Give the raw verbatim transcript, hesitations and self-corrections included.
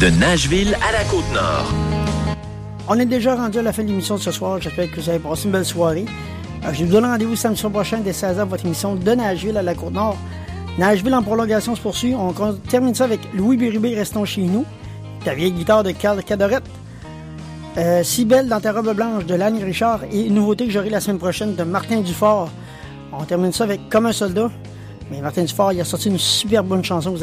De Nashville à la Côte-Nord. On est déjà rendu à la fin de l'émission de ce soir. J'espère que vous avez passé une belle soirée. Euh, je vous donne rendez-vous samedi soir prochain dès seize heures, votre émission de Nashville à la Côte-Nord. Nashville en prolongation se poursuit. On termine ça avec Louis Bérubé, Restons chez nous. La vieille guitare de Carl Cadorette. Euh, Si belle dans ta robe blanche de Lanny Richard. Et une nouveauté que j'aurai la semaine prochaine de Martin Dufort. On termine ça avec Comme un soldat. Mais Martin Dufort, il a sorti une super bonne chanson. Vous